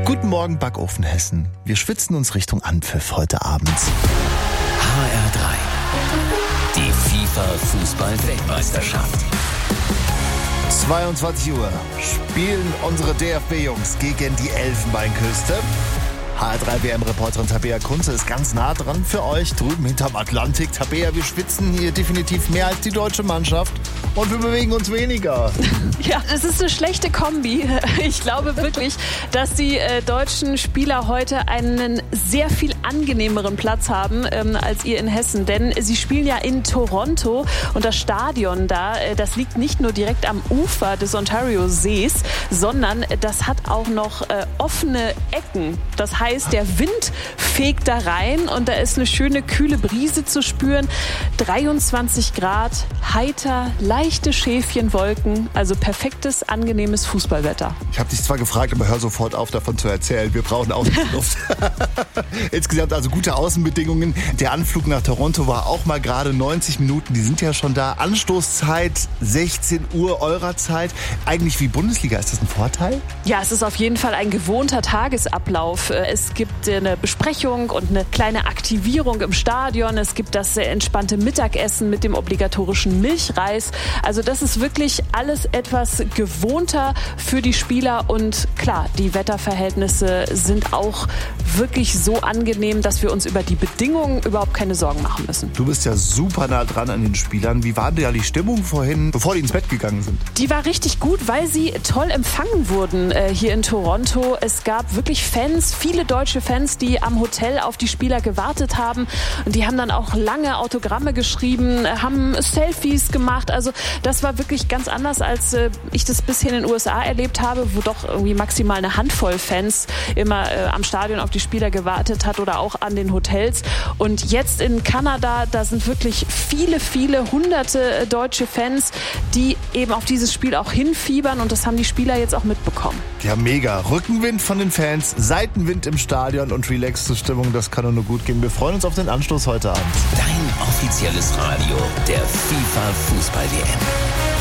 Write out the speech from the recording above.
Guten Morgen, Backofen Hessen. Wir schwitzen uns Richtung Anpfiff heute Abend. HR3. Die FIFA-Fußball-Weltmeisterschaft. 22 Uhr spielen unsere DFB-Jungs gegen die Elfenbeinküste. HR3 WM-Reporterin Tabea Kunze ist ganz nah dran für euch, drüben hinterm Atlantik. Tabea, wir schwitzen hier definitiv mehr als die deutsche Mannschaft und wir bewegen uns weniger. Ja, das ist eine schlechte Kombi. Ich glaube wirklich, dass die deutschen Spieler heute einen sehr viel angenehmeren Platz haben als ihr in Hessen. Denn sie spielen ja in Toronto und das Stadion da, das liegt nicht nur direkt am Ufer des Ontario-Sees, sondern das hat auch noch offene Ecken. Das heißt, der Wind fegt da rein und da ist eine schöne kühle Brise zu spüren. 23 Grad, heiter, leichte Schäfchenwolken, also perfektes, angenehmes Fußballwetter. Ich habe dich zwar gefragt, aber hör sofort auf, davon zu erzählen. Wir brauchen Außenluft. Insgesamt also gute Außenbedingungen. Der Anflug nach Toronto war auch mal gerade 90 Minuten. Die sind ja schon da. Anstoßzeit 16 Uhr eurer Zeit. Eigentlich wie Bundesliga. Ist das ein Vorteil? Ja, es ist auf jeden Fall ein gewohnter Tagesablauf. Es gibt eine Besprechung und eine kleine Aktivierung im Stadion. Es gibt das sehr entspannte Mittagessen mit dem obligatorischen Milchreis. Also das ist wirklich alles etwas gewohnter für die Spieler. Und klar, die Wetterverhältnisse sind auch wirklich so angenehm, dass wir uns über die Bedingungen überhaupt keine Sorgen machen müssen. Du bist ja super nah dran an den Spielern. Wie war denn ja die Stimmung vorhin, bevor die ins Bett gegangen sind? Die war richtig gut, weil sie toll empfangen wurden hier in Toronto. Es gab wirklich Fans, viele deutsche Fans, die am Hotel auf die Spieler gewartet haben. Und die haben dann auch lange Autogramme geschrieben, haben Selfies gemacht. Also das war wirklich ganz anders, als ich das bisher in den USA erlebt habe, wo doch irgendwie maximal eine Handvoll Fans immer am Stadion auf die Spieler gewartet hat oder auch an den Hotels. Und jetzt in Kanada, da sind wirklich viele, viele hunderte deutsche Fans, die eben auf dieses Spiel auch hinfiebern. Und das haben die Spieler jetzt auch mitbekommen. Ja, mega. Rückenwind von den Fans, Seitenwind im Stadion und relaxte Stimmung, das kann nur gut gehen. Wir freuen uns auf den Anstoß heute Abend. Dein offizielles Radio der FIFA-Fußball-WM.